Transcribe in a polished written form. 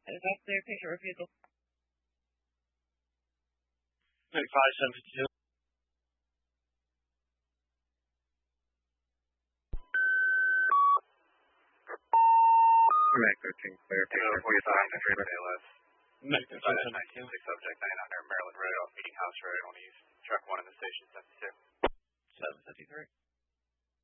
Advisor, patient refusal. 572. Correct, coaching clear. 45 to Freeman ALS. Medic 572. Subject 900 Maryland Road off Meeting House Road. I want to use truck